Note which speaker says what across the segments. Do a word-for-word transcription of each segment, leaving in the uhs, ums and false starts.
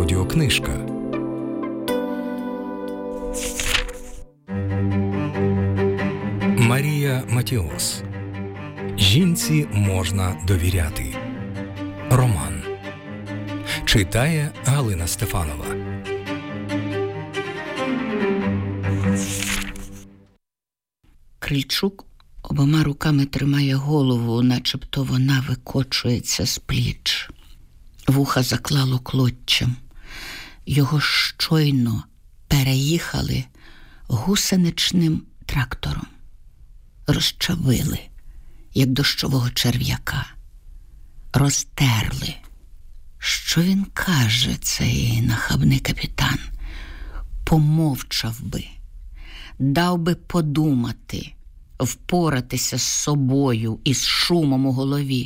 Speaker 1: Аудіокнижка. Марія Матіос. Жінці можна довіряти. Роман. Читає Галина Стефанова.
Speaker 2: Крильчук обома руками тримає голову, начебто вона викочується з пліч. Вуха заклало клоччям. Його щойно переїхали гусеничним трактором. Розчавили, як дощового черв'яка. Розтерли. Що він каже, цей нахабний капітан? Помовчав би. Дав би подумати, впоратися з собою і з шумом у голові.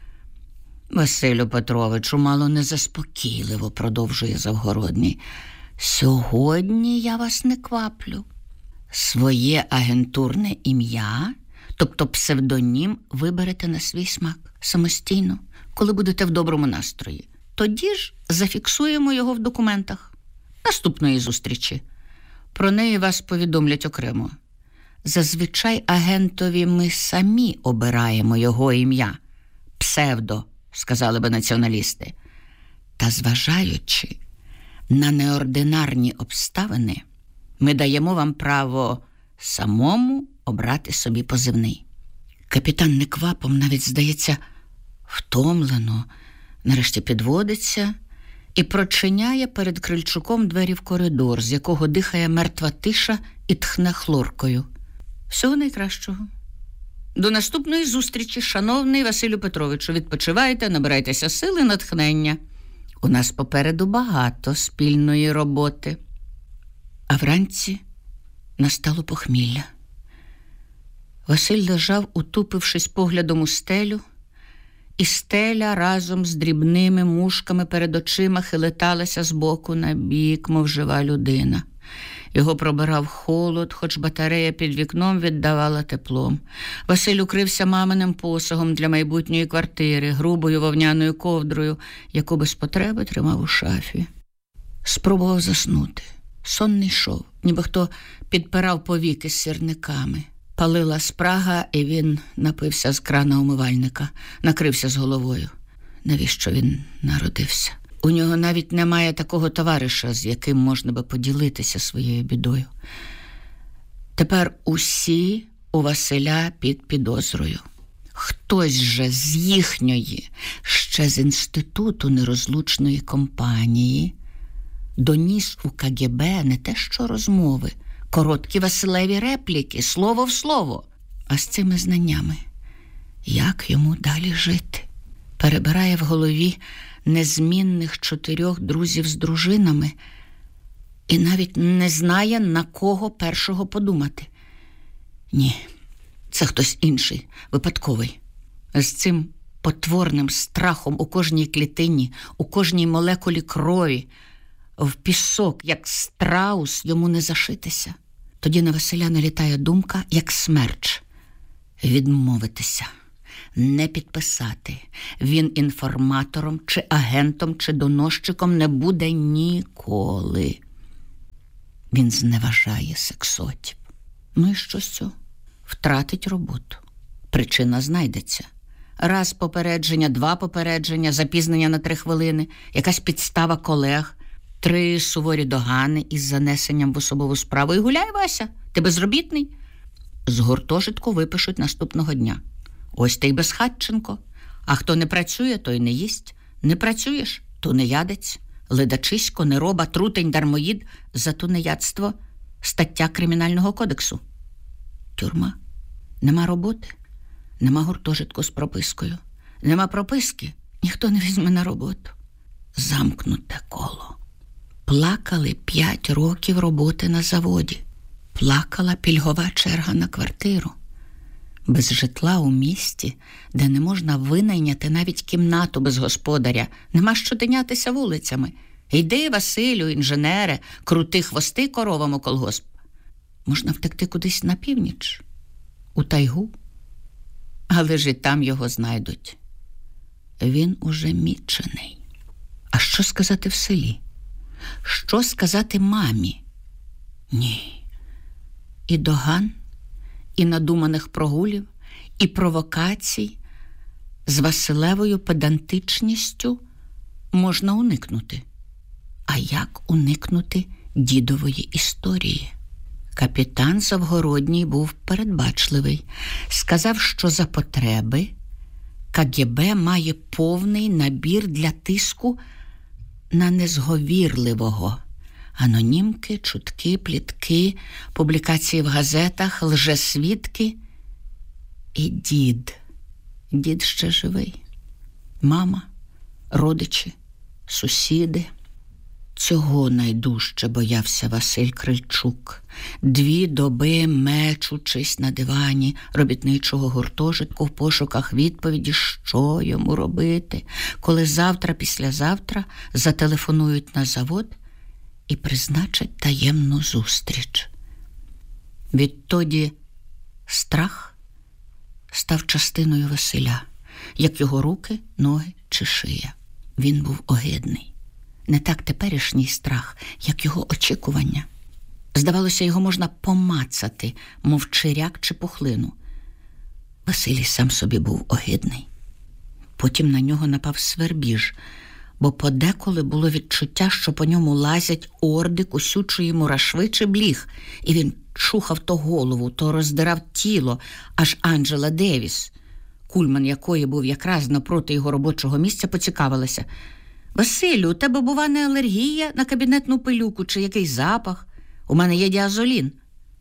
Speaker 2: Василю Петровичу, мало незаспокійливо, продовжує Завгородній. Сьогодні я вас не кваплю. Своє агентурне ім'я, тобто псевдонім, виберете на свій смак самостійно, коли будете в доброму настрої. Тоді ж зафіксуємо його в документах наступної зустрічі. Про неї вас повідомлять окремо. Зазвичай агентові ми самі обираємо його ім'я. Псевдо, сказали би націоналісти. Та зважаючи на неординарні обставини, ми даємо вам право самому обрати собі позивний. Капітан неквапом, навіть, здається, втомлено, нарешті підводиться і прочиняє перед Крильчуком двері в коридор, з якого дихає мертва тиша і тхне хлоркою. Всього найкращого. До наступної зустрічі, шановний Василю Петровичу. Відпочивайте, набирайтеся сили, натхнення. У нас попереду багато спільної роботи. А вранці настало похмілля. Василь лежав, утупившись поглядом у стелю, і стеля разом з дрібними мушками перед очима хилиталася з боку на бік, мов жива людина. Його пробирав холод, хоч батарея під вікном віддавала теплом. Василь укрився маминим посагом для майбутньої квартири, грубою вовняною ковдрою, яку без потреби тримав у шафі. Спробував заснути. Сон не йшов, ніби хто підпирав повіки з сірниками. Палила спрага, і він напився з крана умивальника, накрився з головою. Навіщо він народився? У нього навіть немає такого товариша, з яким можна би поділитися своєю бідою. Тепер усі у Василя під підозрою. Хтось же з їхньої, ще з інституту нерозлучної компанії, доніс у ка ге бе не те що розмови, короткі Василеві репліки, слово в слово. А з цими знаннями як йому далі жити? Перебирає в голові незмінних чотирьох друзів з дружинами і навіть не знає, на кого першого подумати. Ні, це хтось інший, випадковий. З цим потворним страхом у кожній клітині, у кожній молекулі крові, в пісок, як страус, йому не зашитися. Тоді на Василя налітає думка, як смерч. Відмовитися. Не підписати. Він інформатором, чи агентом, чи доносчиком не буде ніколи. Він зневажає сексотів. Ну і що з цього? Втратить роботу. Причина знайдеться. Раз попередження, два попередження, запізнення на три хвилини, якась підстава колег, три суворі догани із занесенням в особову справу. І гуляй, Вася, ти безробітний. З гуртожитку випишуть наступного дня. Ось ти й безхатченко. А хто не працює, той не їсть. Не працюєш, то не ядець. Ледачисько, нероба, трутень, дармоїд. За тунеядство стаття Кримінального кодексу. Тюрма. Нема роботи, нема гуртожитку з пропискою. Нема прописки, ніхто не візьме на роботу. Замкнуте коло. Плакали п'ять років роботи на заводі. Плакала пільгова черга на квартиру. Без житла у місті, де не можна винайняти навіть кімнату без господаря, нема що тинятися вулицями. Йди, Василю, інженере, крути хвости коровам у колгосп. Можна втекти кудись на північ, у тайгу, але ж і там його знайдуть. Він уже мічений. А що сказати в селі? Що сказати мамі? Ні. І доган, і надуманих прогулів, і провокацій з Василевою педантичністю можна уникнути. А як уникнути дідової історії? Капітан Завгородній був передбачливий. Сказав, що за потреби КГБ має повний набір для тиску на незговірливого. Анонімки, чутки, плітки, публікації в газетах, лжесвідки. І дід. Дід ще живий. Мама, родичі, сусіди. Цього найдужче боявся Василь Крильчук. Дві доби мечучись на дивані робітничого гуртожитку в пошуках відповіді, що йому робити, коли завтра-післязавтра зателефонують на завод і призначать таємну зустріч. Відтоді страх став частиною Василя, як його руки, ноги чи шия. Він був огидний. Не так теперішній страх, як його очікування. Здавалося, його можна помацати, мов чиряк чи пухлину. Василій сам собі був огидний. Потім на нього напав свербіж, бо подеколи було відчуття, що по ньому лазять орди кусючої мурашви чи бліг, і він чухав то голову, то роздирав тіло, аж Анджела Девіс, кульман якої був якраз напроти його робочого місця, поцікавилася: «Василю, у тебе, бува, не алергія на кабінетну пилюку чи якийсь запах? У мене є діазолін».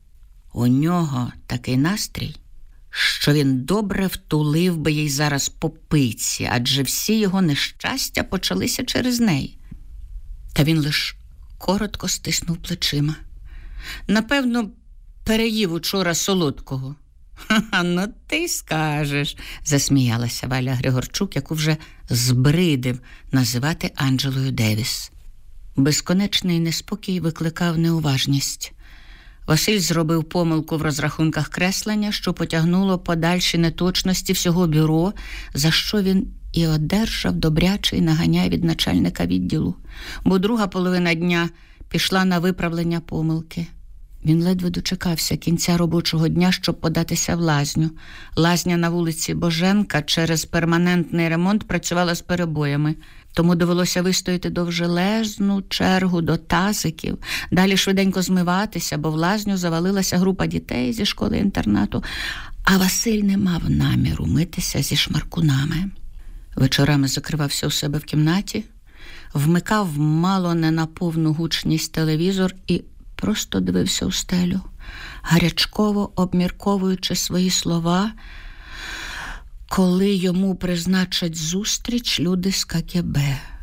Speaker 2: У нього такий настрій, що він добре втулив би їй зараз по пиці, адже всі його нещастя почалися через неї. Та він лиш коротко стиснув плечима. «Напевно, переїв учора солодкого». «Ха-ха, ну ти скажеш», – засміялася Валя Григорчук, яку вже збридив називати Анджелою Девіс. Безконечний неспокій викликав неуважність. Василь зробив помилку в розрахунках креслення, що потягнуло подальші неточності всього бюро, за що він і одержав добрячий наганяй від начальника відділу, бо друга половина дня пішла на виправлення помилки. Він ледве дочекався кінця робочого дня, щоб податися в лазню. Лазня на вулиці Боженка через перманентний ремонт працювала з перебоями, тому довелося вистояти довжелезну чергу до тазиків, далі швиденько змиватися, бо в лазню завалилася група дітей зі школи-інтернату, а Василь не мав наміру митися зі шмаркунами. Вечорами закривався у себе в кімнаті, вмикав мало не на повну гучність телевізор і просто дивився у стелю, гарячково обмірковуючи свої слова, коли йому призначать зустріч люди з КГБ.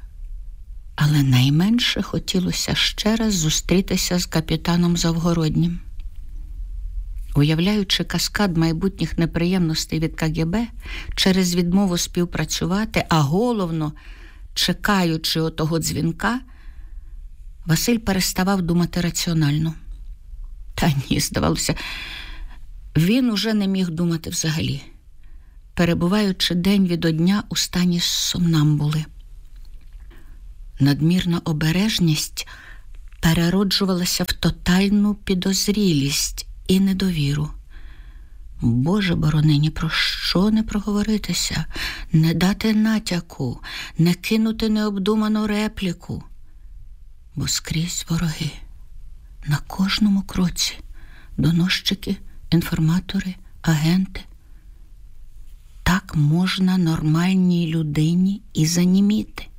Speaker 2: Але найменше хотілося ще раз зустрітися з капітаном Завгороднім. Уявляючи каскад майбутніх неприємностей від КГБ через відмову співпрацювати, а головно, чекаючи отого дзвінка, Василь переставав думати раціонально. Та ні, здавалося, він уже не міг думати взагалі, перебуваючи день від дня у стані сомнамбули. Надмірна обережність перероджувалася в тотальну підозрілість і недовіру. Боже борони, ні про що не проговоритися, не дати натяку, не кинути необдуману репліку. Бо скрізь вороги, на кожному кроці доносчики, інформатори, агенти. Так можна нормальній людині і заніміти.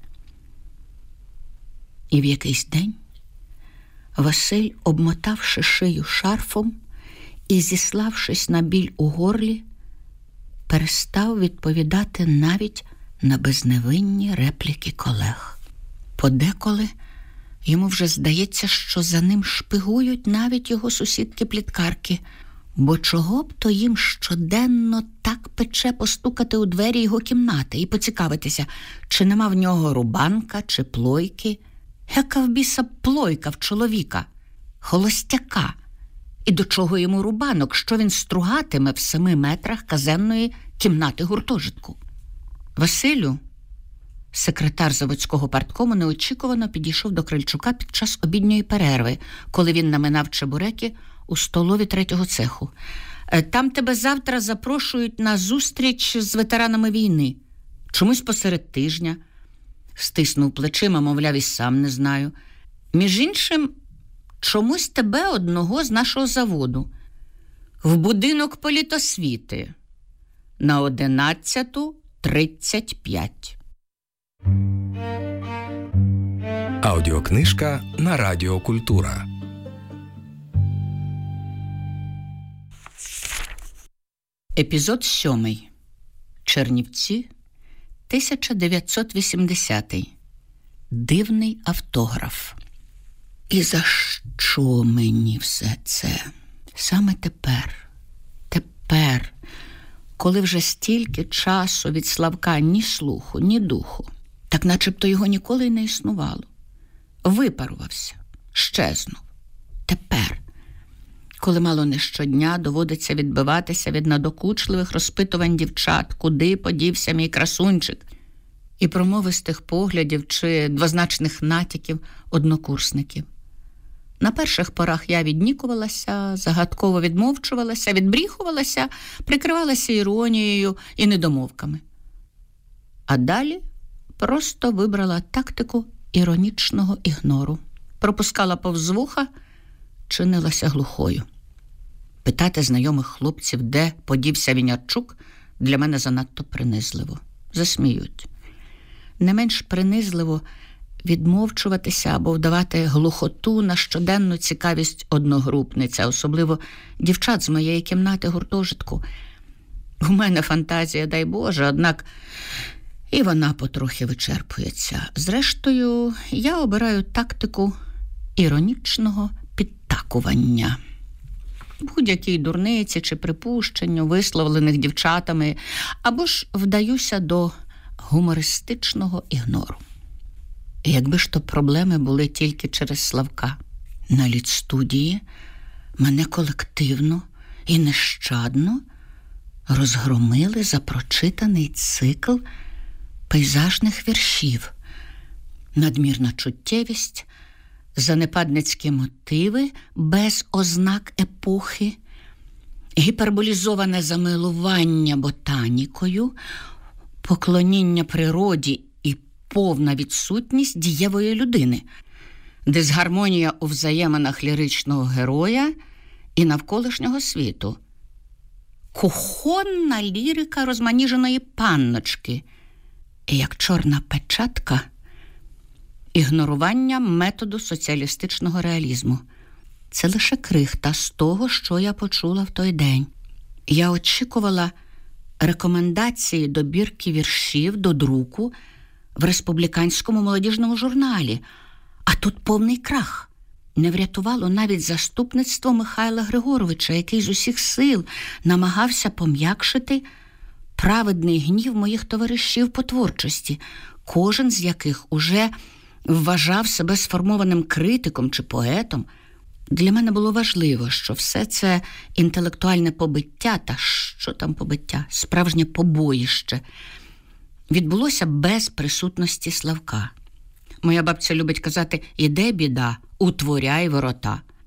Speaker 2: І в якийсь день Василь, обмотавши шию шарфом і зіславшись на біль у горлі, перестав відповідати навіть на безневинні репліки колег. Подеколи йому вже здається, що за ним шпигують навіть його сусідки-пліткарки, бо чого б то їм щоденно так пече постукати у двері його кімнати і поцікавитися, чи нема в нього рубанка чи плойки. Яка в біса плойка в чоловіка? Холостяка. І до чого йому рубанок, що він стругатиме в семи метрах казенної кімнати гуртожитку? Василю, Секретар заводського парткому неочікувано підійшов до Крильчука під час обідньої перерви, коли він наминав чебуреки у столові третього цеху. «Там тебе завтра запрошують на зустріч з ветеранами війни. Чомусь посеред тижня». Стиснув плечима, мовляв, і сам не знаю. «Між іншим, чомусь тебе одного з нашого заводу. В будинок політосвіти. На одинадцяту тридцять п'ять».
Speaker 1: Аудіокнижка на Радіо Культура.
Speaker 2: Епізод сьомий. Чернівці, тисяча дев'ятсот вісімдесятий. Дивний автограф. І за що мені все це? Саме тепер, тепер, коли вже стільки часу від Славка ні слуху, ні духу, так начебто його ніколи й не існувало. Випарувався, щезнув. Тепер, коли мало не щодня доводиться відбиватися від надокучливих розпитувань дівчат, куди подівся мій красунчик, і промовистих поглядів чи двозначних натяків однокурсників. На перших порах я віднікувалася, загадково відмовчувалася, відбріхувалася, прикривалася іронією і недомовками. А далі просто вибрала тактику іронічного ігнору. Пропускала повз вуха, чинилася глухою. Питати знайомих хлопців, де подівся Вінярчук, для мене занадто принизливо. Засміють. Не менш принизливо відмовчуватися або вдавати глухоту на щоденну цікавість одногрупниця, особливо дівчат з моєї кімнати гуртожитку. У мене фантазія, дай Боже, однак і вона потрохи вичерпується. Зрештою, я обираю тактику іронічного підтакування. Будь-якій дурниці чи припущенню, висловлених дівчатами, або ж вдаюся до гумористичного ігнору. І якби ж то проблеми були тільки через Славка. На літстудії мене колективно і нещадно розгромили за прочитаний цикл пейзажних віршів, надмірна чуттєвість, занепадницькі мотиви без ознак епохи, гіперболізоване замилування ботанікою, поклоніння природі і повна відсутність дієвої людини, дисгармонія у взаєминах ліричного героя і навколишнього світу, кухонна лірика розманіженої панночки і, як чорна печатка, ігнорування методу соціалістичного реалізму. Це лише крихта з того, що я почула в той день. Я очікувала рекомендації добірки віршів до друку в республіканському молодіжному журналі, а тут повний крах. Не врятувало навіть заступництво Михайла Григоровича, який з усіх сил намагався пом'якшити праведний гнів моїх товаришів по творчості, кожен з яких уже вважав себе сформованим критиком чи поетом. Для мене було важливо, що все це інтелектуальне побиття, та що там побиття, справжнє побоїще, відбулося без присутності Славка. Моя бабця любить казати: «Іде біда, утворяй ворота».